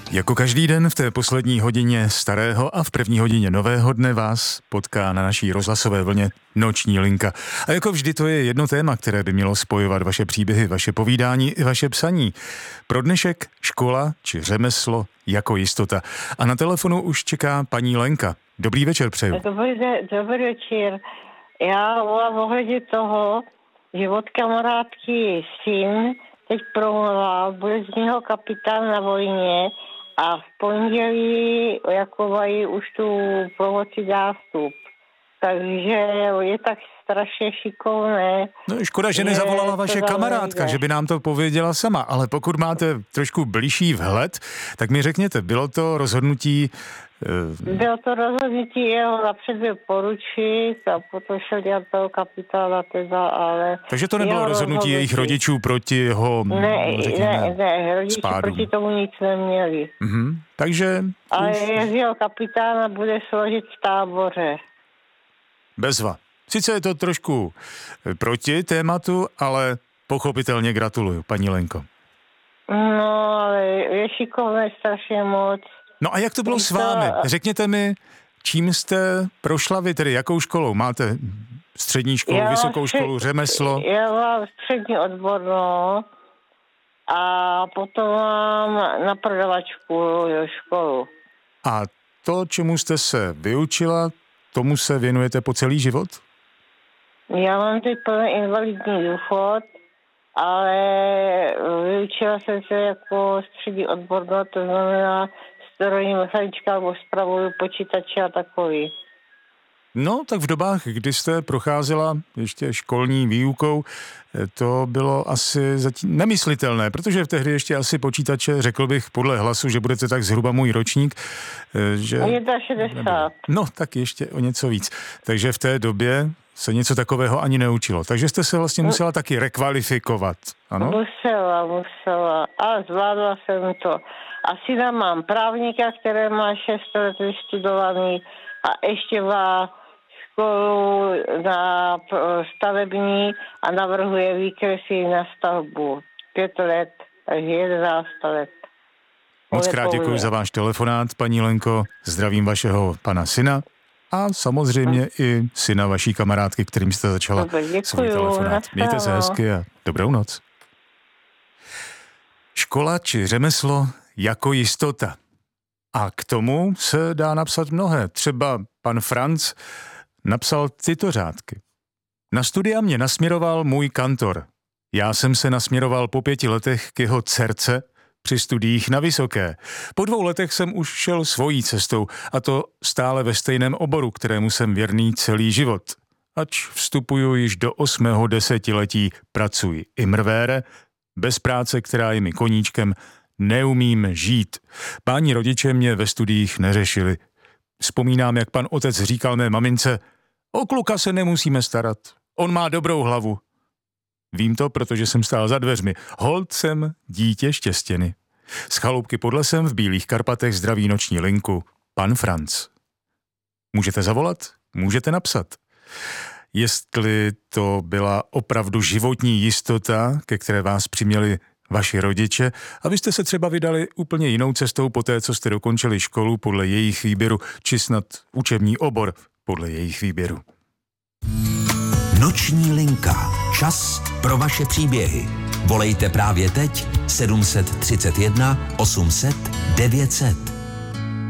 Jako každý den v té poslední hodině starého a v první hodině nového dne vás potká na naší rozhlasové vlně Noční linka. A jako vždy to je jedno téma, které by mělo spojovat vaše příběhy, vaše povídání i vaše psaní. Pro dnešek škola či řemeslo jako jistota. A na telefonu už čeká paní Lenka. Dobrý večer přeju. Dobrý večer. Já volám ohledně toho, že od kamarádky syn teď promluvil, bude z něho kapitán na vojně a v pondělí jako mají už tu promoci zástup. Takže je tak strašně šikovné. No škoda, že nezavolala vaše kamarádka, že by nám to pověděla sama, ale pokud máte trošku bližší vhled, tak mi řekněte, bylo to rozhodnutí... Bylo to rozhodnutí jeho napřed byl poručík a potom šel dělat toho kapitána teda, ale... Takže to nebylo rozhodnutí jejich rodičů proti jeho, Ne, rodiči proti tomu nic neměli. Takže... Ale jeho kapitána bude složit v Táboře. Bezva. Sice je to trošku proti tématu, ale pochopitelně gratuluju, paní Lenko. No, ale je šikovné strašně moc. No a jak to bylo s vámi? Řekněte mi, čím jste prošla vy, tedy jakou školou? Máte střední školu, vysokou školu, řemeslo? Já mám střední odbornou a potom mám na prodavačku školu. A to, čemu jste se vyučila, tomu se věnujete po celý život? Já mám teď plný invalidní důchod, ale vyučila jsem se jako střední odbornou, to znamená strojní mechanička nebo spravuju počítače a takový. No, tak v dobách, kdy jste procházela ještě školní výukou, to bylo asi zatím nemyslitelné, protože v tehdy ještě asi počítače, řekl bych podle hlasu, že budete tak zhruba můj ročník, že... 61. No, tak ještě o něco víc. Takže v té době se něco takového ani neučilo. Takže jste se vlastně musela taky rekvalifikovat, ano? Musela. A zvládla jsem to. A syna mám právníka, který má 6 let vystudovaný a ještě má školu na stavební a navrhuje výkresy na stavbu. 5 let, takže 11 let. Moc krát děkuji za váš telefonát, paní Lenko. Zdravím vašeho pana syna a samozřejmě i syna vaší kamarádky, kterým jste začala svůj telefonát. Mějte se hezky a dobrou noc. Škola či řemeslo jako jistota. A k tomu se dá napsat mnohé. Třeba pan Franc napsal tyto řádky. Na studia mě nasměroval můj kantor. Já jsem se nasměroval po 5 letech k jeho dcerce při studiích na vysoké. Po 2 letech jsem už šel svojí cestou, a to stále ve stejném oboru, kterému jsem věrný celý život. Ač vstupuju již do 8. desetiletí, pracuji imrvére, bez práce, která je mi koníčkem, neumím žít. Páni rodiče mě ve studiích neřešili. Vzpomínám, jak pan otec říkal mé mamince, o kluka se nemusíme starat, on má dobrou hlavu. Vím to, protože jsem stál za dveřmi. Holt jsem dítě štěstěny. Z chaloupky pod lesem v Bílých Karpatech zdraví Noční linku pan Franc. Můžete zavolat, můžete napsat. Jestli to byla opravdu životní jistota, ke které vás přiměli vaši rodiče, abyste se třeba vydali úplně jinou cestou po té, co jste dokončili školu podle jejich výběru, či snad učební obor podle jejich výběru. Noční linka. Čas pro vaše příběhy. Volejte právě teď 731 800 900.